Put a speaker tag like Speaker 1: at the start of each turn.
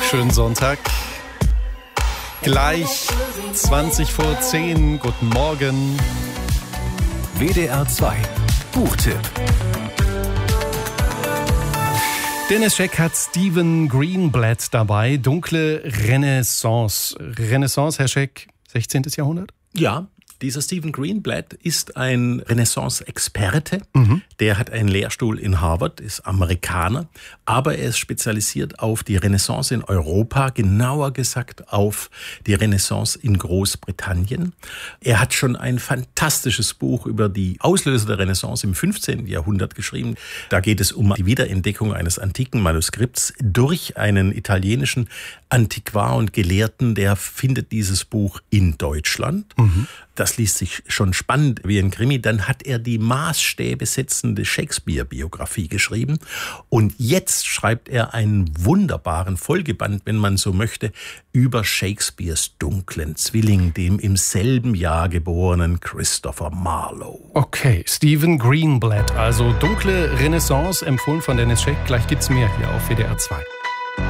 Speaker 1: Schönen Sonntag. Gleich 20 vor 10. Guten Morgen.
Speaker 2: WDR 2 Buchtipp.
Speaker 1: Dennis Scheck hat Stephen Greenblatt dabei. Dunkle Renaissance. Renaissance, Herr Scheck, 16. Jahrhundert?
Speaker 3: Ja, dieser Stephen Greenblatt ist ein Renaissance-Experte. Der hat einen Lehrstuhl in Harvard, ist Amerikaner, aber er ist spezialisiert auf die Renaissance in Europa, genauer gesagt auf die Renaissance in Großbritannien. Er hat schon ein fantastisches Buch über die Auslöser der Renaissance im 15. Jahrhundert geschrieben. Da geht es um die Wiederentdeckung eines antiken Manuskripts durch einen italienischen Antiquar und Gelehrten, der findet dieses Buch in Deutschland. Das liest sich schon spannend wie ein Krimi. Dann hat er die Maßstäbe setzende Shakespeare-Biografie geschrieben. Und jetzt schreibt er einen wunderbaren Folgeband, wenn man so möchte, über Shakespeares dunklen Zwilling, dem im selben Jahr geborenen Christopher Marlowe.
Speaker 1: Okay, Stephen Greenblatt, also Dunkle Renaissance, empfohlen von Dennis Scheck. Gleich gibt's mehr hier auf WDR 2.